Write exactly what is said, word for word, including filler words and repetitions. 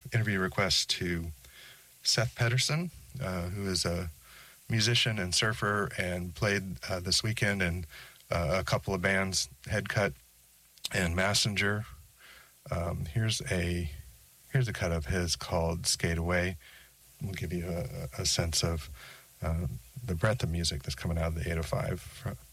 interview request to Seth Pedersen, uh, who is a musician and surfer and played uh, this weekend in uh, a couple of bands, Headcut and Messenger. Um, here's a here's a cut of his called Skate Away. We'll give you a, a sense of uh, the breadth of music that's coming out of the eight oh five.